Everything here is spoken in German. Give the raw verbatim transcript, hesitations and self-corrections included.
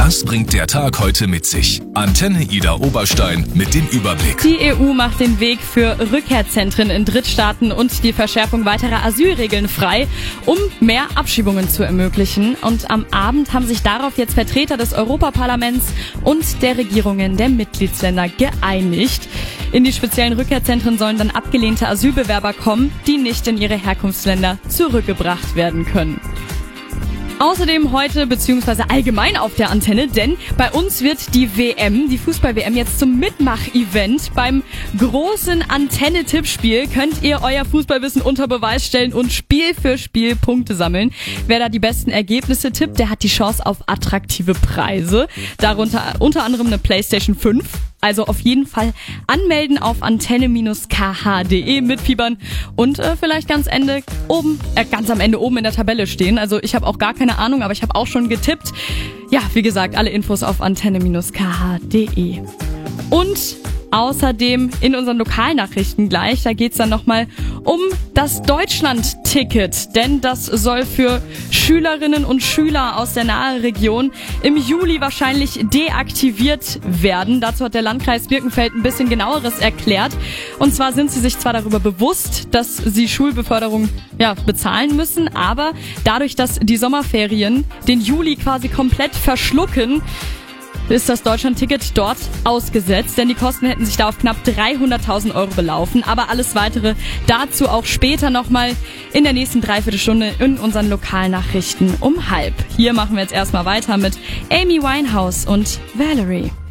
Das bringt der Tag heute mit sich. Antenne Ida Oberstein mit dem Überblick. Die E U macht den Weg für Rückkehrzentren in Drittstaaten und die Verschärfung weiterer Asylregeln frei, um mehr Abschiebungen zu ermöglichen. Und am Abend haben sich darauf jetzt Vertreter des Europaparlaments und der Regierungen der Mitgliedsländer geeinigt. In die speziellen Rückkehrzentren sollen dann abgelehnte Asylbewerber kommen, die nicht in ihre Herkunftsländer zurückgebracht werden können. Außerdem heute beziehungsweise allgemein auf der Antenne, denn bei uns wird die W M, die Fußball-W M, jetzt zum Mitmach-Event. Beim großen Antenne-Tippspiel könnt ihr euer Fußballwissen unter Beweis stellen und Spiel für Spiel Punkte sammeln. Wer da die besten Ergebnisse tippt, der hat die Chance auf attraktive Preise. Darunter unter anderem eine PlayStation fünf. Also auf jeden Fall anmelden auf antenne K H punkt de, mitfiebern und äh, vielleicht ganz Ende oben, äh, ganz am Ende oben in der Tabelle stehen. Also ich habe auch gar keine Ahnung, aber ich habe auch schon getippt. Ja, wie gesagt, alle Infos auf antenne K H punkt de. Und außerdem in unseren Lokalnachrichten gleich, da geht's dann nochmal um das Deutschland-Ticket, denn das soll für Schülerinnen und Schüler aus der nahen Region im Juli wahrscheinlich deaktiviert werden. Dazu hat der Landkreis Birkenfeld ein bisschen genaueres erklärt. Und zwar sind sie sich zwar darüber bewusst, dass sie Schulbeförderung ja, bezahlen müssen, aber dadurch, dass die Sommerferien den Juli quasi komplett verschlucken, ist das Deutschland-Ticket dort ausgesetzt, denn die Kosten hätten sich da auf knapp dreihunderttausend Euro belaufen. Aber alles Weitere dazu auch später nochmal in der nächsten Dreiviertelstunde in unseren Lokalnachrichten um halb. Hier machen wir jetzt erstmal weiter mit Amy Winehouse und Valerie.